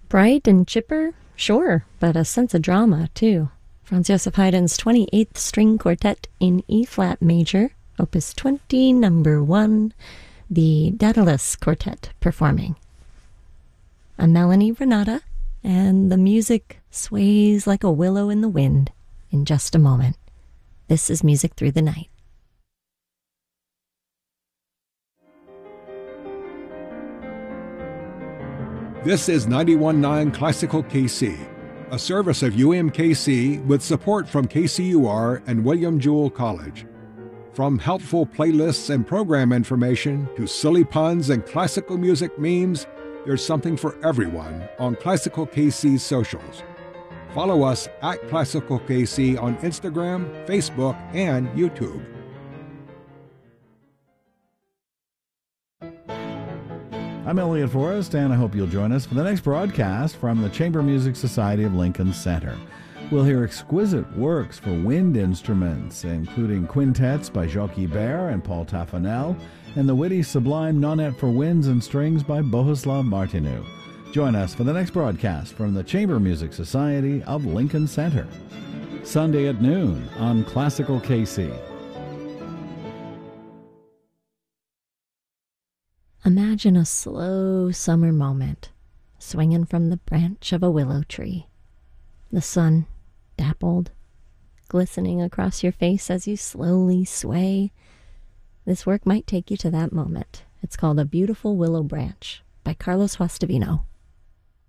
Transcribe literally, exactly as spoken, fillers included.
Bright and chipper? Sure, but a sense of drama, too. Franz Joseph Haydn's twenty-eighth String Quartet in E-flat major, Opus twenty, number one, the Daedalus Quartet performing. A Melanie Renata, and the music sways like a willow in the wind in just a moment. This is Music Through the Night. This is ninety-one point nine Classical K C, a service of U M K C with support from K C U R and William Jewell College. From helpful playlists and program information to silly puns and classical music memes, there's something for everyone on Classical K C's socials. Follow us at Classical K C on Instagram, Facebook, and YouTube. I'm Elliot Forrest, and I hope you'll join us for the next broadcast from the Chamber Music Society of Lincoln Center. We'll hear exquisite works for wind instruments, including quintets by Jacques Ibert and Paul Taffanel, and the witty sublime Nonette for Winds and Strings by Bohuslav Martinu. Join us for the next broadcast from the Chamber Music Society of Lincoln Center. Sunday at noon on Classical K C. Imagine a slow summer moment, swinging from the branch of a willow tree. The sun, dappled, glistening across your face as you slowly sway. This work might take you to that moment. It's called A Beautiful Willow Branch by Carlos Juastavino.